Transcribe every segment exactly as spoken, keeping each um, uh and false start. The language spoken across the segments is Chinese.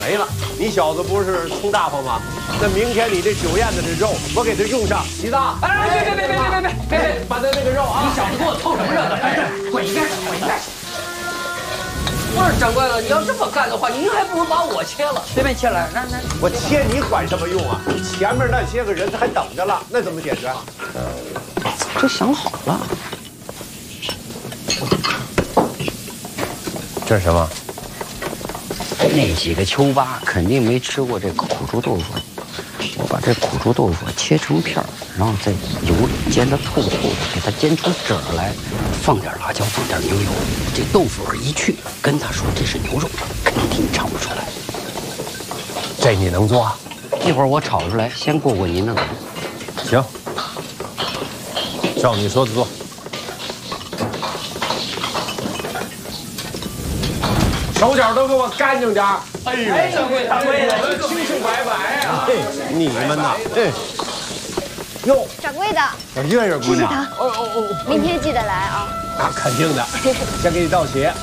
没了，你小子不是充大方吗？那明天你这酒宴的这肉，我给他用上。西子， 哎，别别别别别别别别别， 把他那个肉啊！ 你小子给我凑什么热闹？哎，滚一边，滚一边！不是掌柜的，你要这么干的话，您还不如把我切了，随便切了，那那我切你管什么用啊？前面那些个人他还等着了，那怎么解决？ 这想好了。 这是什么？ 那几个丘巴肯定没吃过这苦猪豆腐，我把这苦猪豆腐切成片儿，然后在油里煎得透透的，给它煎出褶来，放点辣椒，放点牛油，这豆腐味一去，跟他说这是牛肉，肯定尝不出来。 这你能做？ 一会儿我炒出来，先过过您的脑。 行，照你说的做。 手脚都给我干净点。哎呦， 哎，掌柜掌柜的， 清清白白啊！嘿，你们呐，哎，哟， 掌柜的， 小月月姑娘， 哦哦哦，明天记得来啊！ 啊，肯定的，先给你道谢。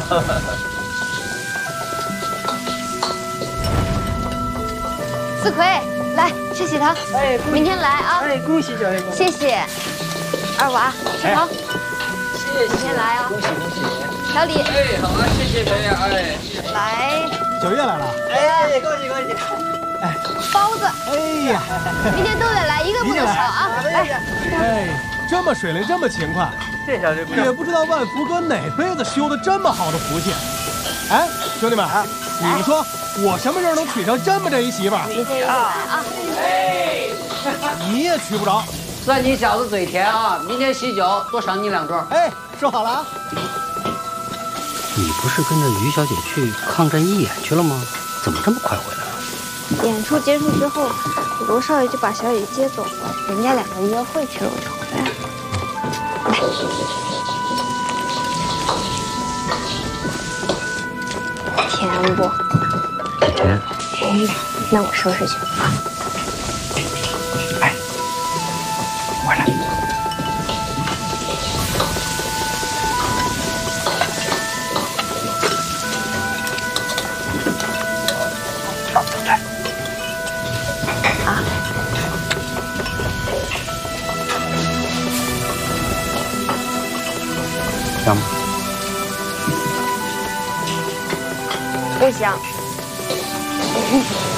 四葵，来吃喜糖。 哎， 明天来啊！ 哎，恭喜小月姑娘， 谢谢。二娃，吃糖。 谢谢， 明天来啊！ 恭喜恭喜。 小李， 哎，好啊，谢谢小月，哎， 来小月来了， 哎，恭喜恭喜。 包子， 哎呀， 明天都得来，一个不能少啊！来， 哎，这么水灵，这么勤快， 谢谢小月姑娘。 也不知道万福哥哪辈子修的这么好的福气。哎，兄弟们，你们说我什么时候能娶上这么这一媳妇儿？ 明天一定来啊！ 哎， 你也娶不着。 算你小子嘴甜啊！明天喜酒多赏你两盅。 哎，说好了啊。 你不是跟着于小姐去抗战义演去了吗？怎么这么快回来了？ 演出结束之后，罗少爷就把小雨接走了，人家两个约会去了，我就回来了。来，甜不？ 甜。 哎，那我收拾去啊。 哎，回来。香吗？ 不香。